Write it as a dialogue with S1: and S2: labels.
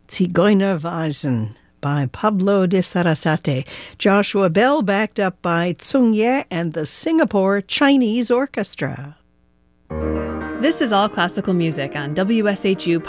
S1: Zigeunerweisen by Pablo de Sarasate. Joshua Bell backed up by Tsung Ye and the Singapore Chinese Orchestra.
S2: This is All Classical Music on WSHU